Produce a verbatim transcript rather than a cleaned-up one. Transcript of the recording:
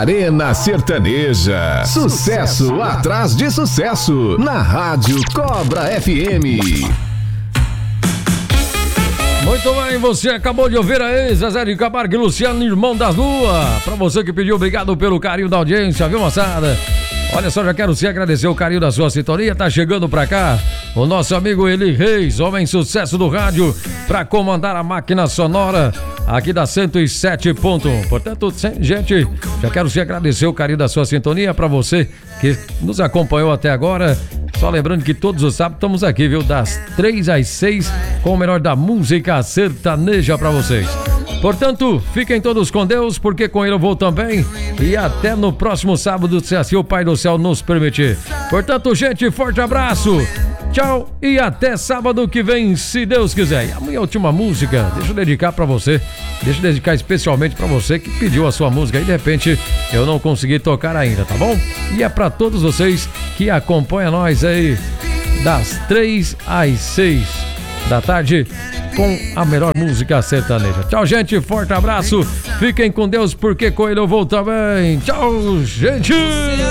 Arena Sertaneja. Sucesso atrás de sucesso. Na Rádio Cobra F M. Muito bem, você acabou de ouvir aí Zezé de Camargo e Luciano, Irmão das Luas. Pra você que pediu, obrigado pelo carinho da audiência, viu, moçada? Olha só, já quero se agradecer o carinho da sua sintonia. Tá chegando pra cá o nosso amigo Eli Reis, homem sucesso do rádio, pra comandar a máquina sonora aqui da cento e sete ponto um. Portanto, gente, já quero se agradecer o carinho da sua sintonia pra você que nos acompanhou até agora. Só lembrando que todos os sábados estamos aqui, viu? Das três às seis, com o melhor da música sertaneja pra vocês. Portanto, fiquem todos com Deus, porque com ele eu vou também. E até no próximo sábado, se assim o Pai do Céu nos permitir. Portanto, gente, forte abraço. Tchau e até sábado que vem, se Deus quiser. E amanhã a última música, deixa eu dedicar pra você. Deixa eu dedicar especialmente pra você que pediu a sua música e de repente eu não consegui tocar ainda, tá bom? E é pra todos vocês que acompanham nós aí das três às seis da tarde com a melhor música sertaneja. Tchau, gente, forte abraço. Fiquem com Deus, porque com ele eu vou também. Tchau, gente!